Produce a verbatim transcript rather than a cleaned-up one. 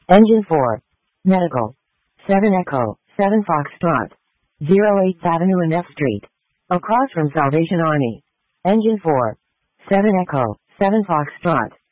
Engine four. Medical. seven Echo, seven Foxtrot. zero eighth Avenue and F Street. Across from Salvation Army. Engine four. seven Echo, seven Foxtrot.